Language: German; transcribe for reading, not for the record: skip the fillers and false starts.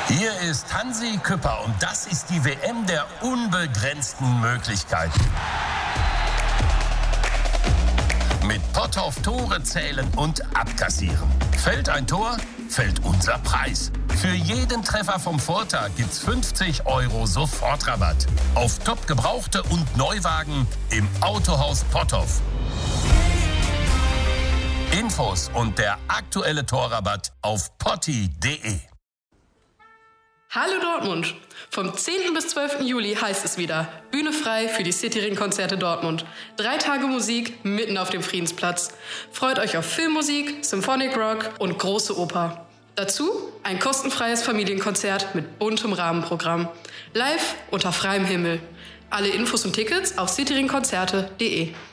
Hier ist Hansi Küpper und das ist die WM der unbegrenzten Möglichkeiten. Mit Potthoff Tore zählen und abkassieren. Fällt ein Tor, fällt unser Preis. Für jeden Treffer vom Vortag gibt's 50 € Sofortrabatt. Auf top Gebrauchte und Neuwagen im Autohaus Potthoff. Infos und der aktuelle Torrabatt auf potti.de. Hallo Dortmund! Vom 10. bis 12. Juli heißt es wieder Bühne frei für die Cityring-Konzerte Dortmund. 3 Tage Musik mitten auf dem Friedensplatz. Freut euch auf Filmmusik, Symphonic Rock und große Oper. Dazu ein kostenfreies Familienkonzert mit buntem Rahmenprogramm. Live unter freiem Himmel. Alle Infos und Tickets auf cityringkonzerte.de.